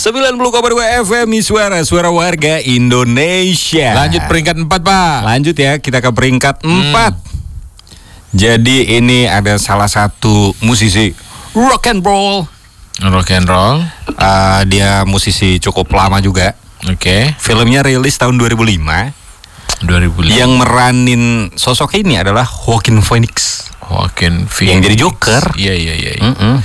90,2 FM suara warga Indonesia. Lanjut peringkat 4, Pak. Lanjut ya, kita ke peringkat 4. Jadi ini ada salah satu musisi rock and roll. Rock and roll. Dia musisi cukup lama juga. Oke. Filmnya rilis tahun 2005. 2005. Yang meranin sosok ini adalah Joaquin Phoenix. Joaquin Phoenix. Yang jadi Joker. Iya.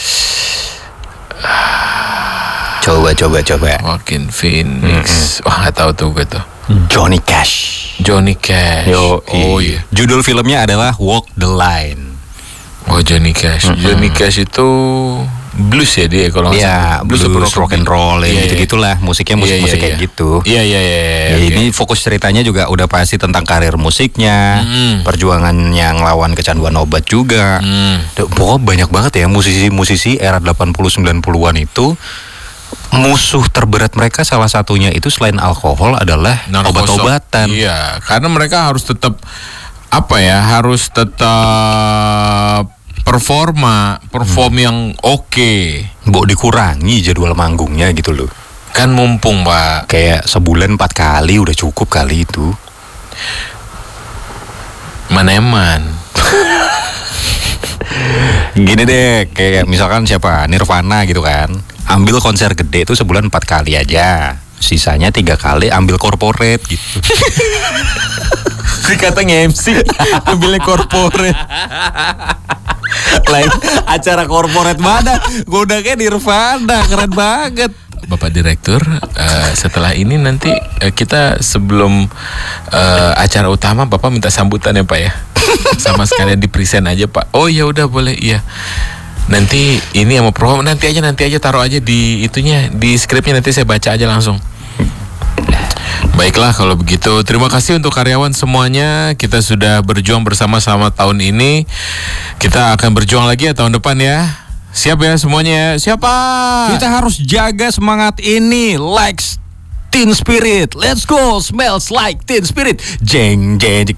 Coba. Joaquin Phoenix. Wah, nggak tahu tuh gue tuh. Johnny Cash. Oh iya. Judul filmnya adalah Walk the Line. Oh, Johnny Cash. Johnny Cash itu blues ya dia kalau nggak salah. Blues rock and roll gitu-gitulah. Musiknya musik kayak gitu. Iya. Ini fokus ceritanya juga udah pasti tentang karir musiknya, perjuangannya ngelawan kecanduan obat juga. Pokoknya banyak banget ya musisi-musisi era 80-90-an itu. Musuh terberat mereka salah satunya itu selain alkohol adalah obat-obatan. Iya, karena mereka harus tetap perform yang oke. Mbok dikurangi jadwal manggungnya gitu loh. Kan mumpung, Pak. Kayak sebulan 4 kali udah cukup kali itu. Maneman. Gini deh, kayak misalkan siapa Nirvana gitu kan, ambil konser gede itu sebulan 4 kali aja, sisanya 3 kali ambil corporate gitu. Dikata nge-MC ambilnya corporate. Lain acara corporate mana? Gue udah kayak Nirvana, keren banget. Bapak Direktur, setelah ini nanti kita sebelum acara utama Bapak minta sambutan ya Pak ya. Sama sekalian di present aja Pak. Oh ya udah boleh, iya. Nanti ini sama promo nanti aja taruh aja di itunya, di skripnya, nanti saya baca aja langsung. Baiklah kalau begitu, terima kasih untuk karyawan semuanya. Kita sudah berjuang bersama-sama tahun ini. Kita akan berjuang lagi ya tahun depan ya. Siap ya semuanya? Siapa? Kita harus jaga semangat ini. Like Teen Spirit, let's go, smells like Teen Spirit. Jeng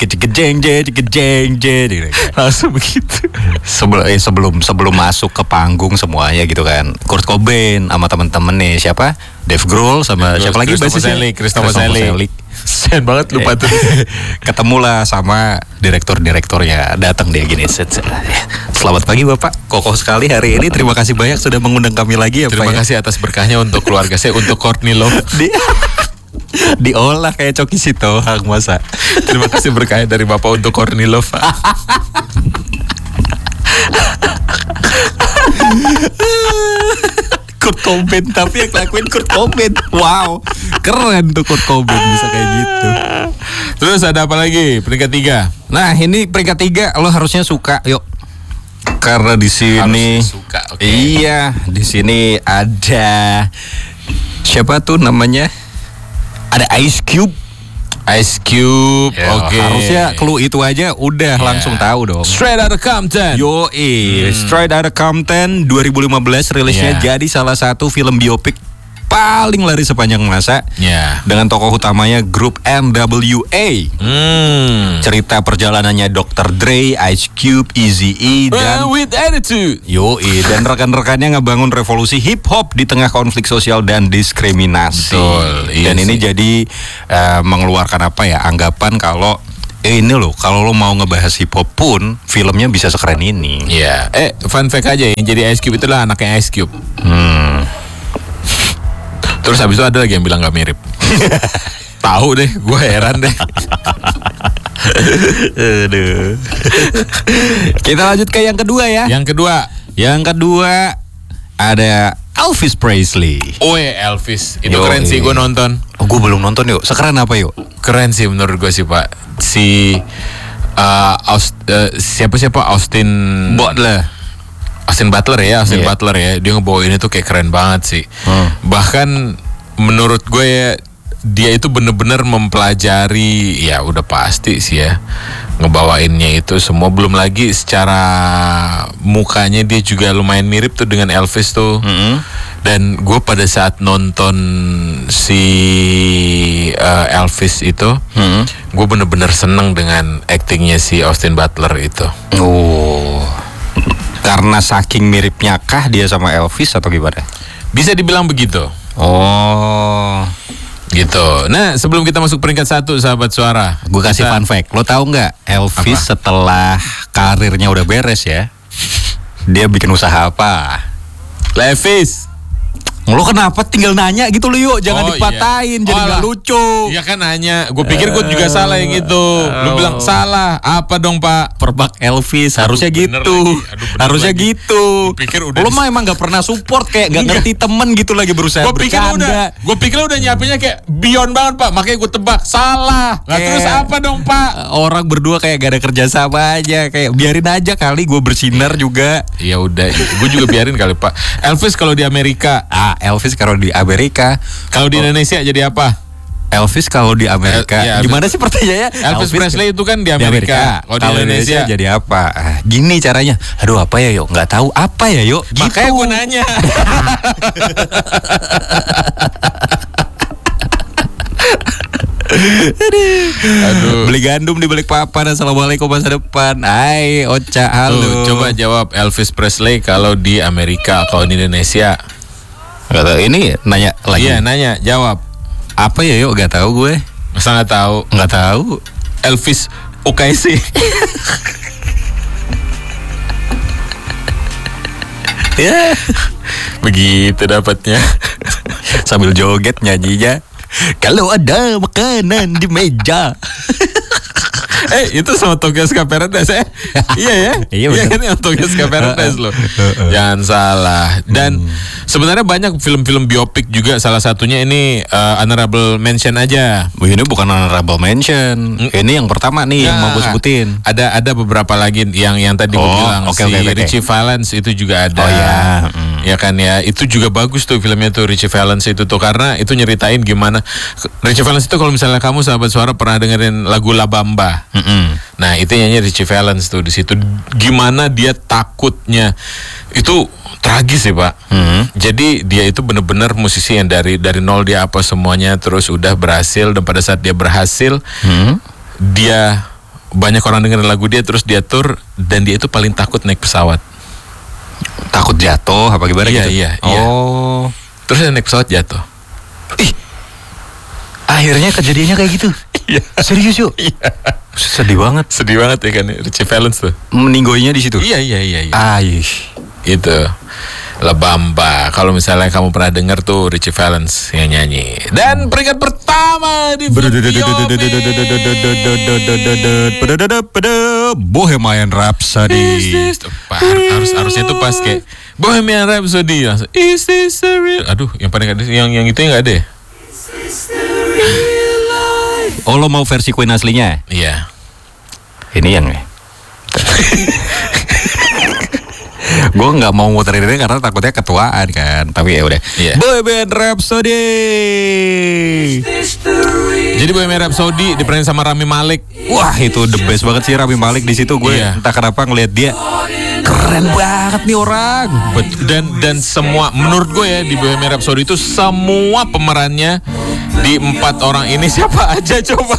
langsung begitu. Sebelum masuk ke panggung semuanya gitu kan. Kurt Cobain sama temen-temen nih, siapa? Dave Grohl sama siapa lagi basisnya? Christopher Selleck. Sen banget lupa tuh. Ketemulah sama direkturnya, datang dia gini. Selamat pagi Bapak, kokoh sekali hari ini. Terima kasih banyak sudah mengundang kami lagi ya Pak. Terima kasih atas berkahnya untuk keluarga saya, untuk Courtney Love. Diolah kayak Coki Sitohang masa. Terima kasih berkahnya dari Bapak untuk Courtney Love. Kurt Cobain, tapi yang lakuin Kurt Cobain. Wow, keren tuh Kurt Cobain bisa kayak gitu. Terus ada apa lagi? Peringkat 3. Nah ini peringkat 3 lo harusnya suka, yuk. Karena di sini suka, okay. Iya, di sini ada siapa tuh namanya? Ada Ice Cube. Oke. Harusnya clue itu aja udah langsung tahu dong. Straight Outta Compton. Straight Outta Compton 2015 rilisnya jadi salah satu film biopik paling laris sepanjang masa. Dengan tokoh utamanya grup NWA. Cerita perjalanannya Dr. Dre, Ice Cube, Eazy-E dan with attitude. Dan rekan-rekannya ngebangun revolusi hip hop di tengah konflik sosial dan diskriminasi. Betul, dan ini jadi mengeluarkan anggapan kalau ini loh, kalau lo mau ngebahas hip hop pun filmnya bisa sekeren ini. Iya. Fun fact aja, yang jadi Ice Cube itulah anaknya Ice Cube. Terus habis itu ada lagi yang bilang gak mirip. Tahu deh, gue heran deh. Aduh. Kita lanjut ke yang kedua ya. Yang kedua ada Elvis Presley. Elvis. Itu keren sih, gue nonton. Gue belum nonton yuk. Sekeren apa yuk? Keren sih menurut gue sih Pak. Siapa Austin Butler ya. Dia ngebawain itu kayak keren banget sih. Bahkan menurut gue ya, dia itu bener-bener mempelajari, ya udah pasti sih ya, ngebawainnya itu semua. Belum lagi secara mukanya dia juga lumayan mirip tuh dengan Elvis tuh. Dan gue pada saat nonton si Elvis itu, gue bener-bener seneng dengan actingnya si Austin Butler itu. Karena saking miripnya kah dia sama Elvis atau gimana? Bisa dibilang begitu. Oh, gitu. Nah, sebelum kita masuk peringkat 1 sahabat suara, gue kasih fun fact. Lo tahu nggak Elvis setelah karirnya udah beres ya, dia bikin usaha apa? Levis. Lo kenapa tinggal nanya gitu lo yuk, jangan dipatahin, jadi nggak lucu. Iya kan nanya, gue pikir gue juga salah yang itu. Lo bilang salah, apa dong Pak? Perbak Elvis, harusnya gitu. Harusnya gitu. Lo mah emang nggak pernah support, kayak nggak ngerti temen gitu, lagi berusaha bercanda. Gue pikir udah nyiapinnya kayak beyond banget Pak, makanya gue tebak salah. Nah, terus apa dong Pak? Orang berdua kayak gak ada kerjasama aja, kayak biarin aja kali gue bersinar juga. Ya udah, gue juga biarin kali Pak. Elvis kalau di Amerika. Elvis kalau di Amerika. Kalau di Indonesia jadi apa? Elvis kalau di Amerika. Gimana sih pertanyaannya? Elvis Presley itu kan di Amerika. Kalau di Indonesia jadi apa? Gini caranya. Aduh, apa ya yuk? Nggak tahu apa ya yuk? Gitu. Makanya gue nanya. Aduh. Beli gandum di balik papan. Assalamualaikum masa depan. Hai Ocha, halo. Coba jawab Elvis Presley kalau di Amerika, kalau di Indonesia. Gak tahu, ini nanya lagi. Iya, nanya, jawab. Apa ya yuk? Gak tahu gue. Masa nggak tahu? Nggak tahu. Elvis UKSI. Ya, begitu dapatnya. Sambil joget nyanyinya. Kalau ada makanan di meja. Itu sama Tokyo Ska Paradise Iya ya? Iya kan yang Tokyo Ska Paradise loh. Jangan salah. Dan sebenarnya banyak film-film biopik juga. Salah satunya ini honorable mention aja. Ini bukan honorable mention. Ini yang pertama nih yang mau gue sebutin. Ada beberapa lagi yang tadi gue bilang. Richie Valens itu juga ada. Ya kan ya. Itu juga bagus tuh filmnya tuh, Richie Valens itu tuh, karena itu nyeritain gimana Richie Valens itu, kalau misalnya kamu sahabat suara pernah dengerin lagu La Bamba. Nah, itu nyanyi Richie Valens tuh di situ. Gimana dia takutnya, itu tragis sih Pak. Jadi dia itu benar-benar musisi yang dari nol, dia apa semuanya, terus udah berhasil. Dan pada saat dia berhasil, dia banyak orang dengerin lagu dia, terus dia tour, dan dia itu paling takut naik pesawat. Takut jatuh apa gimana gitu? Iya. Terus dia naik pesawat jatuh. Akhirnya kejadiannya kayak gitu. Iya. Serius yuk? Iya. Sedih banget ya kan, Richie Valens tuh. Meninggoinya di situ. Iya. Itu La Bamba. Kalau misalnya kamu pernah dengar tuh, Richie Valens yang nyanyi. Dan peringkat pertama di Bohemian Rhapsody. Harusnya tuh pas kayak Bohemian Rhapsody langsung. Is this the real? Aduh, yang paling ada yang itu nggak ada. Oh, lo mau versi Queen aslinya? Iya. Ini yang gue nggak mau muterin ini karena takutnya ketuaan kan. Tapi ya udah. Bohemian Rhapsody. Jadi Bohemian Rhapsody diperanin sama Rami Malek. Wah, itu the best banget sih Rami Malek di situ. Gue entah kenapa ngeliat dia keren banget nih orang. Dan semua, menurut gue ya, di Bohemian Rhapsody itu semua pemerannya di 4 orang ini siapa aja coba?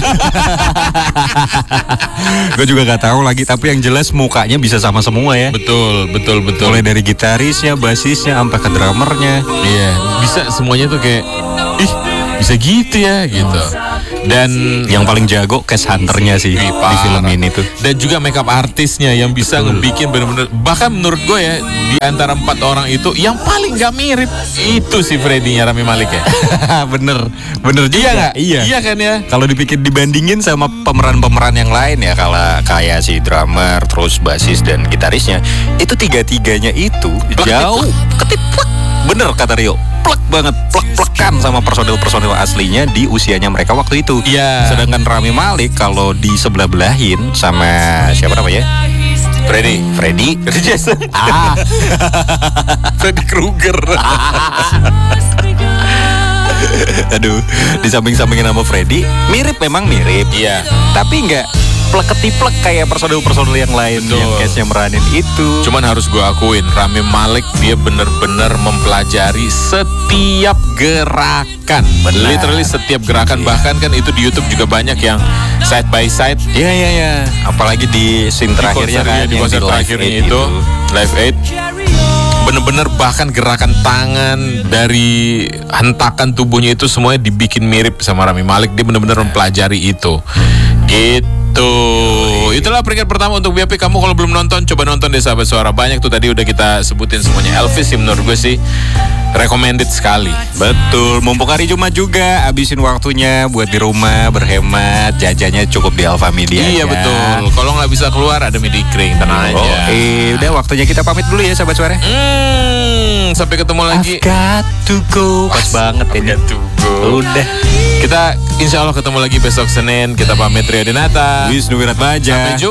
Gue juga gak tahu lagi, tapi yang jelas mukanya bisa sama semua ya. Betul. Mulai dari gitarisnya, basisnya, sampai ke drummernya. Iya, bisa semuanya tuh kayak, bisa gitu ya gitu. Dan yang paling jago cast hunternya sih di film ini tuh. Dan juga makeup artisnya yang bisa ngebikin bener-bener. Bahkan menurut gue ya, di antara 4 orang itu yang paling gak mirip itu si Freddy-nya Rami Malek ya. Bener juga. Iya gak? Iya kan ya. Kalau dibandingin sama pemeran-pemeran yang lain ya, kalau kayak si drummer, terus basis dan gitarisnya, itu tiga-tiganya itu jauh ketiplek. Bener kata Rio, plek banget, plek-plekan sama personil aslinya di usianya mereka waktu itu. Iya. Sedangkan Rami Malek kalau di sebelah-belahin sama siapa namanya? Freddy Jason. Freddy Krueger. Aduh, di samping-sampingin sama Freddy, memang mirip. Iya. Tapi nggak plek-ketiplek kayak personil yang lain. Betul. Yang case-nya meranin itu. Cuman harus gue akuin, Rami Malek dia bener-bener mempelajari setiap gerakan. Literally setiap gerakan. Bahkan kan itu di YouTube juga banyak yang side by side. Iya. Apalagi di scene terakhirnya kan, di konser terakhirnya itu Live Aid. bener-bener bahkan gerakan tangan dari hentakan tubuhnya itu semuanya dibikin mirip sama Rami Malek. Dia bener-bener mempelajari itu. Gitu. Itulah peringkat pertama untuk VIP. Kamu kalau belum nonton, coba nonton deh Sahabat Suara. Banyak tuh tadi udah kita sebutin semuanya. Elvis sih menurut gue sih recommended sekali. Betul, mumpung hari Jumat juga, habisin waktunya buat di rumah berhemat, jajannya cukup di Alfamidi aja. Iya betul. Kalau nggak bisa keluar ada Medicring, tenang aja. Udah waktunya kita pamit dulu ya Sahabat Suara. Sampai ketemu lagi. I've got to go. Pas banget ini. Udah. Kita insya Allah ketemu lagi besok Senin. Kita pamit Rio Dinata. Wisnu Wiratmaja. Sampai jumpa.